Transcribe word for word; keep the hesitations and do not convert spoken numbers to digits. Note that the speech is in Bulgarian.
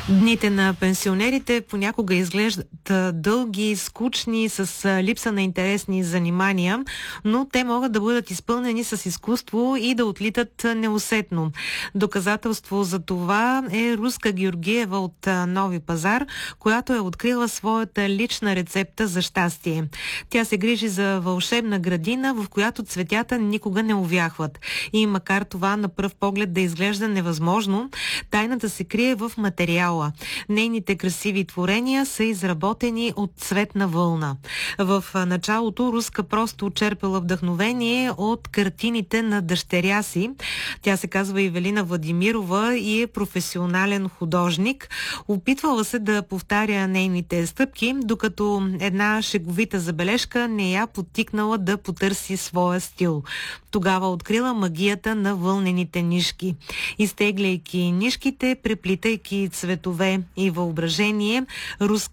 Дните на пенсионерите понякога изглеждат дълги, скучни, с липса на интересни занимания, но те могат да бъдат изпълнени с изкуство и да отлитат неусетно. Доказателство за това е Руска Георгиева от Нови пазар, която е открила своята лична рецепта за щастие. Тя се грижи за вълшебна градина, в която цветята никога не увяхват. И макар това на пръв поглед да изглежда невъзможно, тайната се крие в материала. Нейните красиви творения са изработени от цветна вълна. В началото Руска просто черпела вдъхновение от картините на дъщеря си. Тя се казва Ивелина Владимирова и е професионален художник. Опитвала се да повтаря нейните стъпки, докато една шеговита забележка не я подтикнала да потърси своя стил. Тогава открила магията на вълнените нишки. Изтегляйки нишките, преплитайки цветове и въображение, Руска